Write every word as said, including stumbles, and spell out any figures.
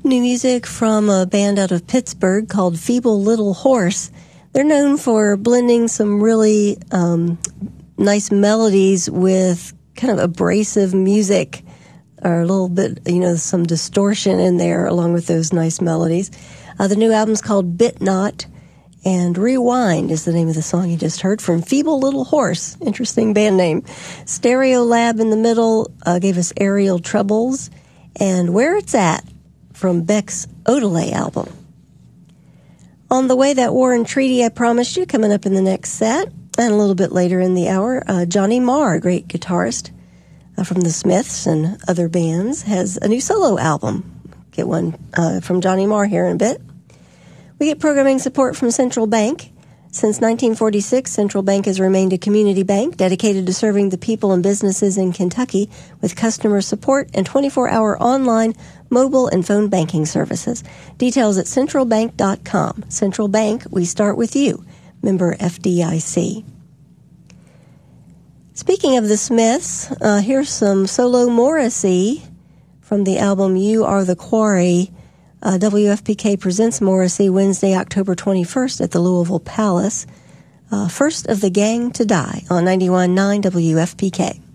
new music from a band out of Pittsburgh called Feeble Little Horse. They're known for blending some really um, nice melodies with kind of abrasive music, or a little bit, you know, some distortion in there along with those nice melodies. Uh, the new album's called Bit Not, and Rewind is the name of the song you just heard from Feeble Little Horse. Interesting band name. Stereo Lab in the middle uh, gave us Aerial Troubles, and Where It's At from Beck's Odelay album. On the way, that War and Treaty I promised you coming up in the next set. And a little bit later in the hour, uh, Johnny Marr, a great guitarist uh, from the Smiths and other bands, has a new solo album. Get one uh, from Johnny Marr here in a bit. We get programming support from Central Bank. Since nineteen forty-six, Central Bank has remained a community bank dedicated to serving the people and businesses in Kentucky with customer support and twenty-four hour online, mobile, and phone banking services. Details at central bank dot com. Central Bank, we start with you. Member F D I C. Speaking of the Smiths, uh, here's some solo Morrissey from the album You Are the Quarry. Uh, W F P K presents Morrissey Wednesday, October twenty-first at the Louisville Palace. Uh, first of the gang to die on ninety-one point nine W F P K.